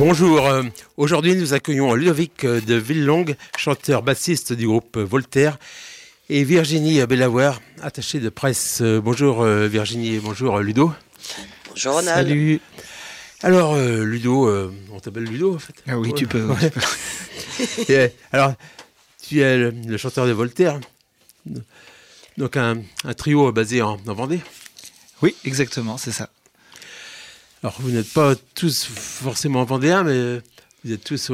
Bonjour, aujourd'hui nous accueillons Ludovic de Villelongue, chanteur-bassiste du groupe Voltaire, et Virginie Bellaware, attachée de presse. Bonjour Virginie et bonjour Ludo. Bonjour Ronald. Salut. Alors Ludo, on t'appelle Ludo en fait. Ah oui, ouais. tu peux. Ouais. Alors, tu es le chanteur de Voltaire, donc un trio basé en Vendée. Oui, exactement, c'est ça. Alors, vous n'êtes pas tous forcément vendéens, mais vous êtes tous...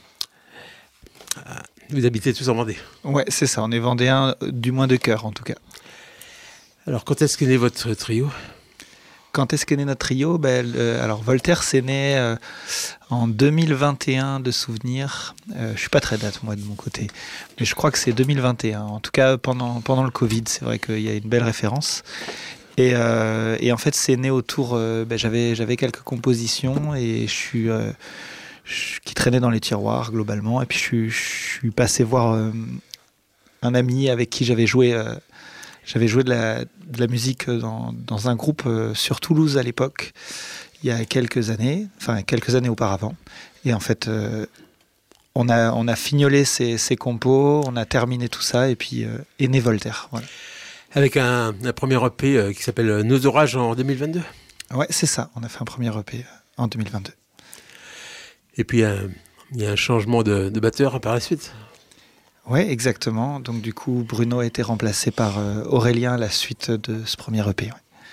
vous habitez tous en Vendée. Ouais, c'est ça, on est vendéens, du moins de cœur en tout cas. Alors, quand est-ce qu'est né votre trio ? Quand est-ce qu'est né notre trio ? Alors, Voltaire, c'est né en 2021 de souvenir. Je suis pas très date, moi, de mon côté. Mais je crois que c'est 2021. En tout cas, pendant le Covid, c'est vrai qu'il y a une belle référence. Et en fait, c'est né autour... j'avais quelques compositions et qui traînaient dans les tiroirs, globalement. Et puis, je suis passé voir un ami avec qui j'avais joué de la musique dans un groupe sur Toulouse à l'époque, il y a quelques années auparavant. Et en fait, on a fignolé ces compos, on a terminé tout ça, et puis est né Voltaire. Voilà. Avec un premier EP qui s'appelle Nos Orages en 2022. Ouais, c'est ça, on a fait un premier EP en 2022. Et puis, il y a un changement de batteur par la suite. Oui, exactement. Donc du coup, Bruno a été remplacé par Aurélien à la suite de ce premier EP. Ouais.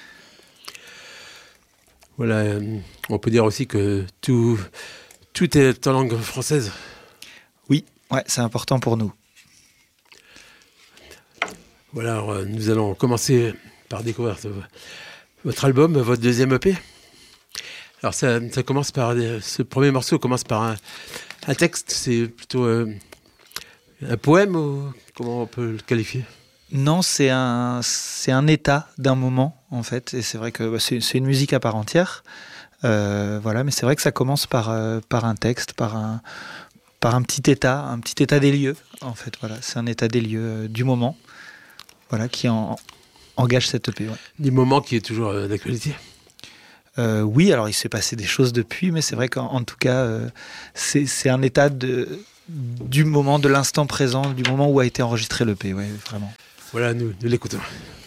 Voilà, on peut dire aussi que tout est en langue française. Oui, ouais, c'est important pour nous. Voilà, alors, nous allons commencer par découvrir votre album, votre deuxième EP. Alors ça commence par... Ce premier morceau commence par un texte, c'est plutôt... un poème ou comment on peut le qualifier ? Non, c'est un état d'un moment, en fait. Et c'est vrai que c'est une musique à part entière. Voilà, mais c'est vrai que ça commence par un texte, par un petit état des lieux, en fait. Voilà, c'est un état des lieux du moment, voilà, qui engage cette EP. Ouais. Du moment qui est toujours d'actualité. Oui, alors il s'est passé des choses depuis, mais c'est vrai qu'en tout cas, c'est un état du moment, de l'instant présent, du moment où a été enregistré l'EP, ouais, vraiment. Voilà, nous l'écoutons.